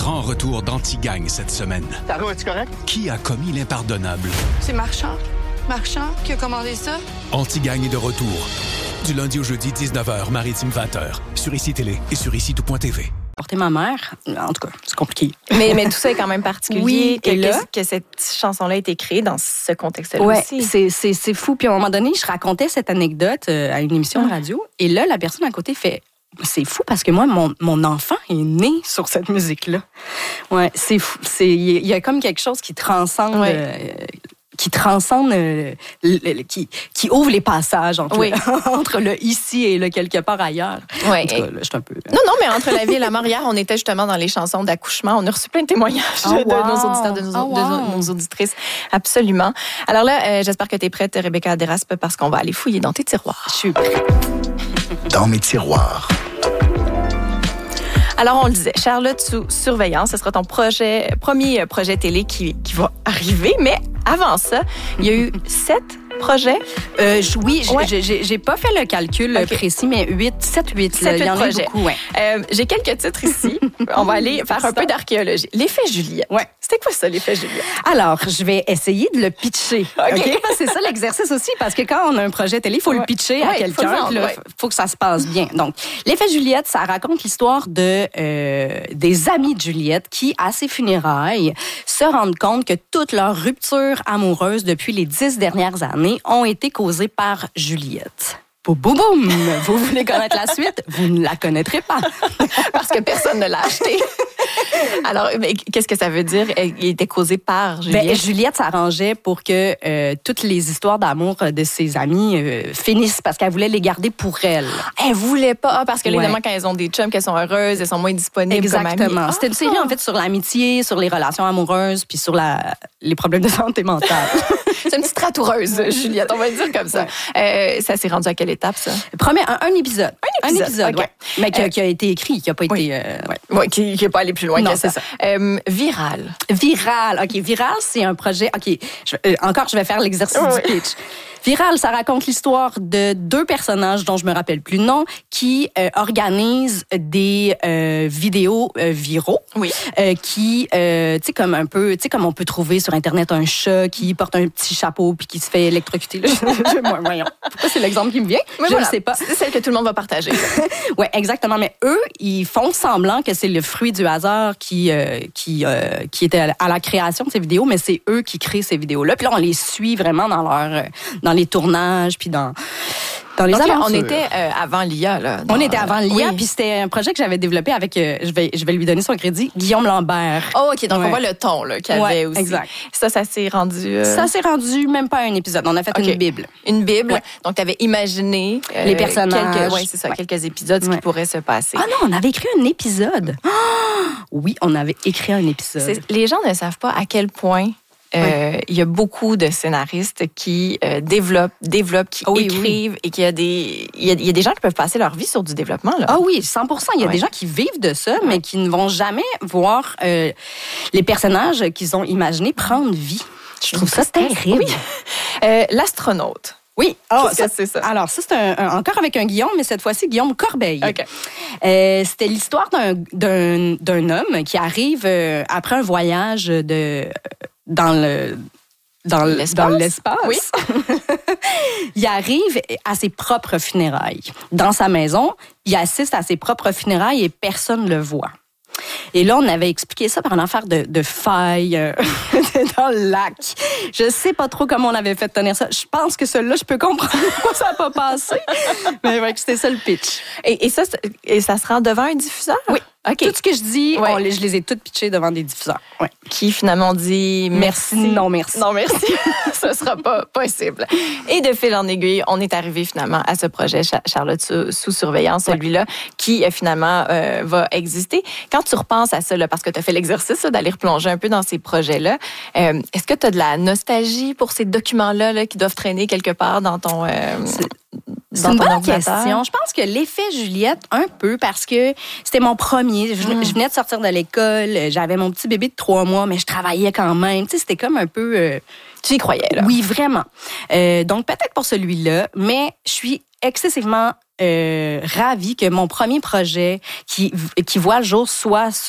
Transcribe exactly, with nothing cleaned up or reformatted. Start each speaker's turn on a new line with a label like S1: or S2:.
S1: grand retour d'Antigagne cette semaine.
S2: Taro, es-tu correct?
S1: Qui a commis l'impardonnable?
S3: C'est Marchand. Marchand qui a commandé ça.
S1: Antigagne est de retour. Du lundi au jeudi, dix-neuf heures, Maritime vingt heures. Sur Ici Télé et sur ici tout point t v.
S4: Porter ma mère, en tout cas, c'est compliqué.
S5: Mais, mais tout ça est quand même particulier.
S4: Oui,
S5: que,
S4: et là,
S5: que, que cette chanson-là a été créée dans ce contexte-là
S4: ouais,
S5: aussi.
S4: c'est, c'est, c'est fou. Puis à un moment donné, je racontais cette anecdote euh, à une émission de radio. Et là, la personne à côté fait... C'est fou parce que moi, mon, mon enfant est né sur cette musique-là. Ouais, c'est fou. C'est, il y a comme quelque chose qui transcende...
S5: Ouais.
S4: Euh, qui transcende, euh, le, le, qui, qui ouvre les passages entre,
S5: oui.
S4: le, entre le ici et le quelque part ailleurs.
S5: Ouais.
S4: En tout cas, là, je suis un peu...
S5: Non, non, mais entre la vie et la mort, hier, on était justement dans les chansons d'accouchement. On a reçu plein de témoignages
S4: oh, wow.
S5: de nos auditeurs, de nos,
S4: oh, wow.
S5: de nos auditrices. Absolument. Alors là, euh, j'espère que tu es prête, Rebecca Deraspe, parce qu'on va aller fouiller dans tes tiroirs.
S4: Je suis prête.
S2: Dans mes tiroirs.
S5: Alors, on le disait, Charlotte sous surveillance, ce sera ton projet, premier projet télé qui, qui va arriver. Mais avant ça, il y a eu sept projets.
S4: Euh, oui,
S5: ouais.
S4: j'ai, j'ai, j'ai pas fait le calcul okay. précis, mais huit, sept, huit. Il y en a beaucoup, ouais.
S5: Euh, j'ai quelques titres ici. On va aller faire un peu d'archéologie. L'effet Juliette.
S4: Ouais.
S5: C'était quoi ça, l'effet Juliette?
S4: Alors, je vais essayer de le pitcher. OK? okay? C'est ça l'exercice aussi, parce que quand on a un projet télé, il faut ouais. le pitcher à ouais, quelqu'un. Il faut, ouais. faut que ça se passe bien. Donc, l'effet Juliette, ça raconte l'histoire de euh, des amis de Juliette qui, à ses funérailles, se rendent compte que toute leur rupture amoureuse depuis les dix dernières années ont été causées par Juliette. Boum, boum, boum! Vous voulez connaître la suite? Vous ne la connaîtrez pas.
S5: Parce que personne ne l'a acheté. Alors, mais qu'est-ce que ça veut dire? Il était causé par Juliette?
S4: Ben, Juliette s'arrangeait pour que euh, toutes les histoires d'amour de ses amis euh, finissent parce qu'elle voulait les garder pour elle.
S5: Elle voulait pas, ah, parce que ouais. évidemment, quand elles ont des chums, qu'elles sont heureuses, elles sont moins disponibles.
S4: Exactement.
S5: Comme amies.
S4: C'était une série, en fait, sur l'amitié, sur les relations amoureuses, puis sur la, les problèmes de santé mentale.
S5: C'est une petite ratoureuse, Juliette, on va le dire comme ça. Ouais. Euh, ça s'est rendu à quelle étape, ça?
S4: Premier, un, un épisode.
S5: Un épisode,
S4: un épisode okay. ouais. Mais qui, euh, qui a été écrit, qui n'a pas
S5: oui.
S4: été... Euh,
S5: ouais. Ouais, qui n'est pas allé plus loin
S4: non,
S5: que ça. ça. Euh, viral.
S4: Viral. OK, Viral, c'est un projet... OK, je, euh, encore, je vais faire l'exercice oui. du pitch. Viral, ça raconte l'histoire de deux personnages dont je me rappelle plus le nom qui euh, organisent des euh, vidéos euh, viraux
S5: oui.
S4: euh, qui, euh, tu sais, comme un peu, tu sais, comme on peut trouver sur Internet un chat qui porte un petit chapeau puis qui se fait électrocuter. Moi, voyons. Pourquoi c'est l'exemple qui me vient?
S5: Mais
S4: je
S5: voilà,
S4: ne sais pas.
S5: C'est celle que tout le monde va partager.
S4: Oui, exactement. Mais eux, ils font semblant que c'est le fruit du hasard qui, euh, qui, euh, qui était à la création de ces vidéos, mais c'est eux qui créent ces vidéos-là. Puis là, on les suit vraiment dans leur... dans les tournages, puis dans, dans les
S5: okay,
S4: aventures.
S5: On était euh, avant l'I A. Là,
S4: dans... On était avant l'I A,
S5: oui.
S4: puis c'était un projet que j'avais développé avec, euh, je, vais, je vais lui donner son crédit, Guillaume Lambert.
S5: Oh, OK, donc
S4: ouais.
S5: on voit le ton là, qu'il y avait
S4: ouais,
S5: aussi.
S4: Exact.
S5: Ça, ça s'est rendu... Euh...
S4: Ça s'est rendu même pas un épisode. On a fait okay. une Bible.
S5: Une Bible.
S4: Ouais.
S5: Donc, tu avais imaginé...
S4: Euh, les personnages.
S5: Oui, c'est ça,
S4: ouais.
S5: quelques épisodes, ce
S4: ouais.
S5: qui pourrait se passer.
S4: Ah non, on avait écrit un épisode. Oh! Oui, on avait écrit un épisode.
S5: C'est... Les gens ne savent pas à quel point... Euh, oui. Il y a beaucoup de scénaristes qui euh, développent, développent, qui oui, écrivent oui. et qu'il y a des, il y a, il y a des gens qui peuvent passer leur vie sur du développement. Là.
S4: Ah oui, cent pour cent. Il y a ouais. des gens qui vivent de ça, ouais. mais qui ne vont jamais voir euh, les personnages qu'ils ont imaginés prendre vie. Je trouve ça terrible.
S5: Oui. Euh, l'astronaute.
S4: Oui, oh,
S5: ça, c'est ça.
S4: Alors, ça, c'est un, un, encore avec un Guillaume, mais cette fois-ci, Guillaume Corbeil.
S5: Okay.
S4: Euh, c'était l'histoire d'un, d'un, d'un homme qui arrive euh, après un voyage de, dans, le, dans,
S5: l'espace.
S4: dans l'espace.
S5: Oui.
S4: Il arrive à ses propres funérailles. Dans sa maison, il assiste à ses propres funérailles et personne ne le voit. Et là, on avait expliqué ça par une affaire de, de faille euh, dans le lac. Je sais pas trop comment on avait fait tenir ça. Je pense que celui-là, je peux comprendre pourquoi ça n'a pas passé. Mais ouais, c'était ça le pitch.
S5: Et, et, ça, et ça se rend devant un diffuseur?
S4: Oui.
S5: Okay.
S4: Tout ce que je dis,
S5: ouais.
S4: on, je les ai toutes pitchées devant des diffuseurs. Ouais.
S5: Qui finalement dit merci.
S4: merci. Non, merci.
S5: Non, merci. Ce sera pas possible. Et de fil en aiguille, on est arrivé finalement à ce projet Charlotte sous, sous surveillance, ouais. celui-là, qui finalement euh, va exister. Quand tu repenses à ça, là, parce que tu as fait l'exercice là, d'aller replonger un peu dans ces projets-là, euh, est-ce que tu as de la nostalgie pour ces documents-là là, qui doivent traîner quelque part dans ton... Euh,
S4: C'est une bonne question. Je pense que l'effet Juliette, un peu, parce que c'était mon premier. Je, mm. je venais de sortir de l'école, j'avais mon petit bébé de trois mois, mais je travaillais quand même. Tu sais, c'était comme un peu... Euh...
S5: Tu y croyais, là?
S4: Oui, vraiment. Euh, donc, peut-être pour celui-là, mais je suis excessivement... Euh, ravie que mon premier projet qui, qui voit le jour soit ce